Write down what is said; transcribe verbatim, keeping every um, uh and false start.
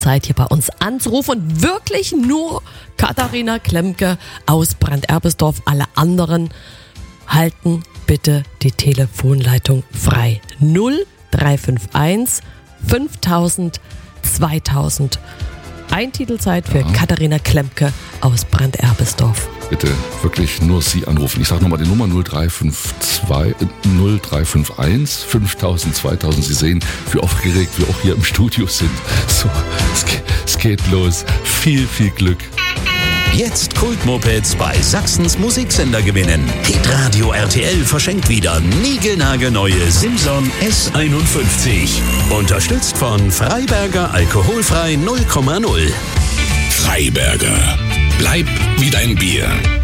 Zeit hier bei uns anzurufen und wirklich nur Katharina Klemke aus Brand-Erbesdorf. Alle anderen halten bitte die Telefonleitung frei. null drei fünf eins fünftausend zweitausend. Eintitelzeit für ja. Katharina Klemke aus Brand-Erbesdorf. Bitte wirklich nur Sie anrufen. Ich sage nochmal die Nummer null drei fünf zwei null drei fünf eins fünftausend zweitausend. Sie sehen, wie aufgeregt wir auch hier im Studio sind. So, es geht, es geht los. Viel, viel Glück. Jetzt Kultmopeds bei Sachsens Musiksender gewinnen. Hitradio R T L verschenkt wieder niegelnagelneue Simson S einundfünfzig. Unterstützt von Freiberger Alkoholfrei null Komma null. Freiberger. Bleib wie dein Bier.